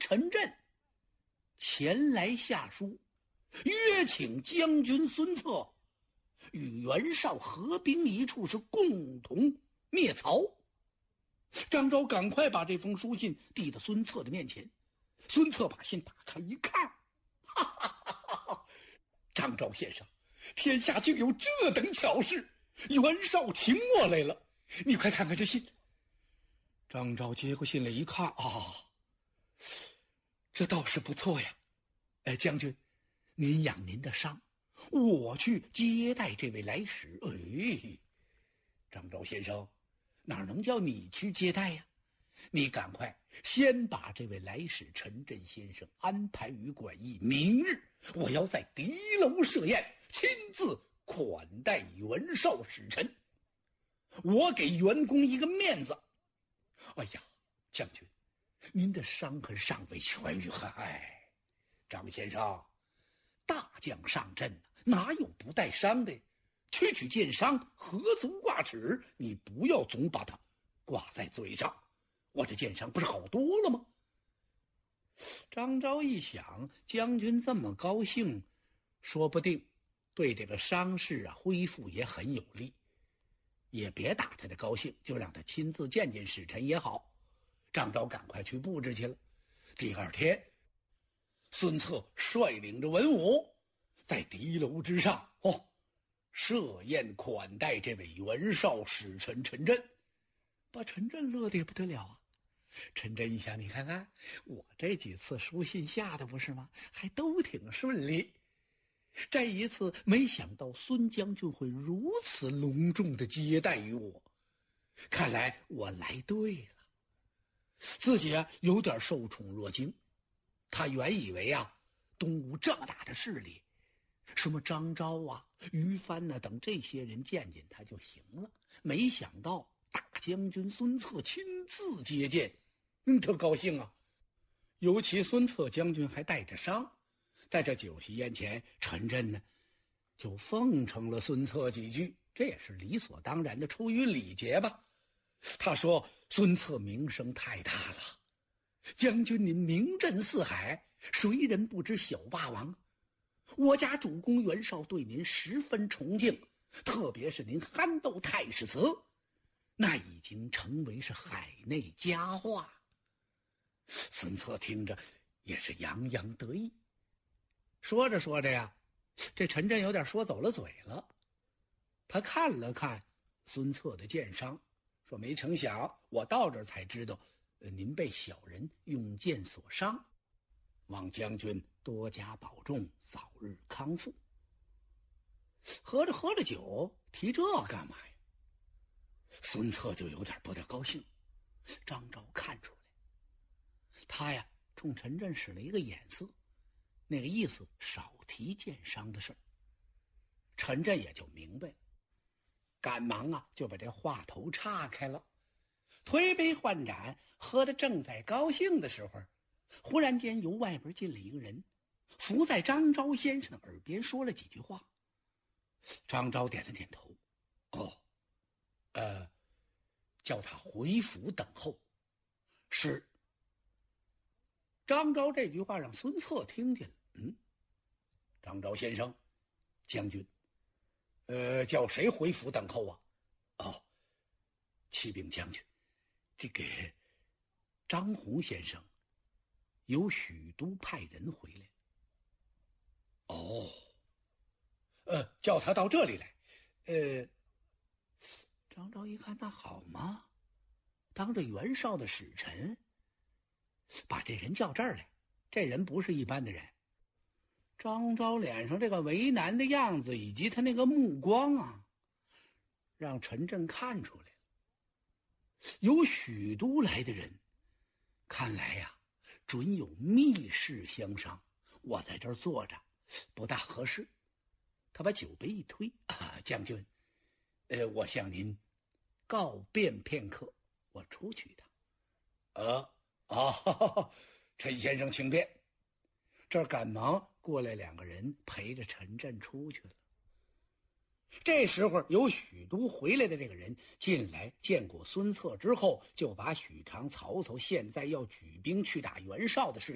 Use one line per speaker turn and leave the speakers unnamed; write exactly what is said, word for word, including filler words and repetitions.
陈震前来下书，约请将军孙策与袁绍合兵一处，是共同灭曹。张昭赶快把这封书信递到孙策的面前，孙策把信打开一看，哈哈哈哈哈！张昭先生，天下竟有这等巧事，袁绍请我来了，你快看看这信。张昭接过信来一看，啊，这倒是不错呀。哎，将军，您养您的伤，我去接待这位来使。哎，张昭先生，哪能叫你去接待呀？你赶快先把这位来使陈震先生安排于馆驿，明日我要在敌楼设宴，亲自款待袁绍使臣，我给袁公一个面子。哎呀，将军，您的伤痕尚未痊愈。嗨，张先生，大将上阵哪有不带伤的？区区剑伤何足挂齿，你不要总把它挂在嘴上，我这剑伤不是好多了吗？张昭一想，将军这么高兴，说不定对这个伤势啊恢复也很有利，也别打他的高兴，就让他亲自见见使臣也好。张昭赶快去布置去了。第二天，孙策率领着文武在敌楼之上哦设宴款待这位袁绍使臣陈震，把陈震乐得也不得了啊。陈震一想，你看看我这几次书信下的不是吗，还都挺顺利，这一次没想到孙将军会如此隆重的接待于我，看来我来对了。自己啊有点受宠若惊，他原以为啊东吴这么大的势力，什么张昭啊、于帆啊等这些人见见他就行了，没想到大将军孙策亲自接见，嗯，特高兴啊。尤其孙策将军还带着伤，在这酒席宴前，陈震呢就奉承了孙策几句，这也是理所当然的，出于礼节吧。他说，孙策名声太大了，将军您名震四海，谁人不知小霸王？我家主公袁绍对您十分崇敬，特别是您憨豆太史慈，那已经成为是海内佳话。孙策听着也是洋洋得意。说着说着呀，这陈震有点说走了嘴了。他看了看孙策的剑伤，说，没成想我到这儿才知道，呃，您被小人用剑所伤，望将军多加保重，早日康复。喝着喝着酒，提这干嘛呀？孙策就有点不大高兴。张昭看出来，他呀冲陈震使了一个眼色，那个意思少提剑伤的事儿。陈震也就明白了，赶忙啊就把这话头岔开了。推杯换盏，喝得正在高兴的时候，忽然间由外边进了一个人，伏在张昭先生的耳边说了几句话。张昭点了点头，哦，呃，叫他回府等候。是。张昭这句话让孙策听见了，嗯，张昭先生，将军，呃，叫谁回府等候啊？哦，启禀将军，这个张宏先生由许都派人回来。哦，呃，叫他到这里来。呃，张昭一看，那好嘛，当着袁绍的使臣，把这人叫这儿来，这人不是一般的人。张昭脸上这个为难的样子，以及他那个目光啊，让陈震看出来了。有许都来的人，看来呀，准有密事相商，我在这儿坐着不大合适。他把酒杯一推，啊，将军，呃，我向您告便片刻，我出去一趟。呃啊，哈哈，陈先生请便。这儿赶忙过来两个人陪着陈震出去了。这时候有许都回来的这个人进来见过孙策之后，就把许常、曹操现在要举兵去打袁绍的事